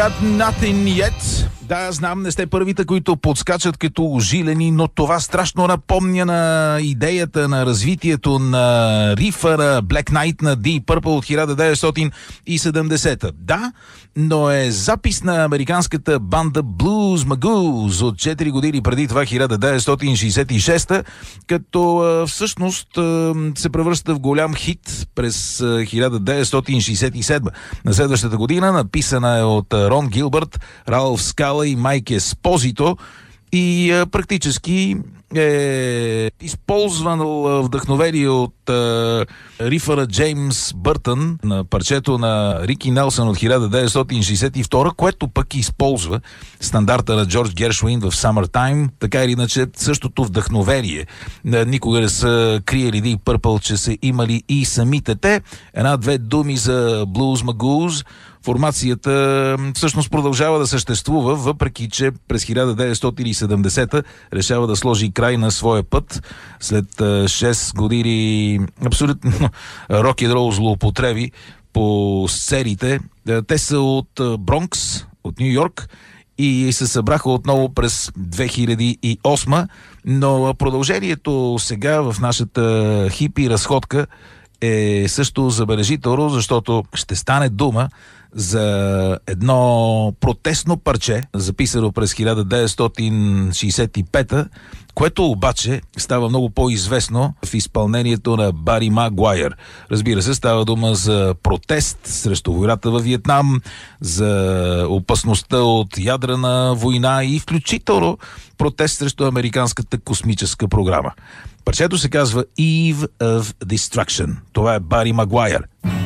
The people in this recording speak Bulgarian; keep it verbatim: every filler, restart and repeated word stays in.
Nothing yet. Да, знам, не сте първите, които подскачат като ожилени, но това страшно напомня на идеята на развитието на рифа на Black Knight на Deep Purple от хиляда деветстотин и седемдесета. Да, но е запис на американската банда Blues Magoos от четири години преди това, хиляда деветстотин шейсет и шеста, като а, всъщност а, се превръща в голям хит през а, хиляда деветстотин шейсет и седма. На следващата година написана е от а, Рон Гилбърт, Ралф Скала и Майк Еспозито и а, практически е използвано вдъхновение от а, рифа на Джеймс Бъртън на парчето на Рики Нелсън от хиляда деветстотин шейсет и втора, което пък използва стандарта на Джордж Гершуин в Summertime. Така или иначе, същото вдъхновение никога не са криели Deep Purple, че са имали и самите те. Една-две думи за Blues Magoos. Формацията всъщност продължава да съществува, въпреки че през хиляда деветстотин и седемдесета решава да сложи край на своя път след шест години абсолютно рок-н-рол злоупотреби по сцените. Те са от Бронкс, от Ню Йорк, и се събраха отново през две хиляди и осма, но продължението сега в нашата хипи разходка е също забележително, защото ще стане дума за едно протестно парче, записано през хиляда деветстотин шейсет и пета, което обаче става много по-известно в изпълнението на Бари Магуайър. Разбира се, става дума за протест срещу войната във Виетнам, за опасността от ядрена война и включително протест срещу американската космическа програма. Парчето се казва Eve of Destruction. Това е Бари Магуайър.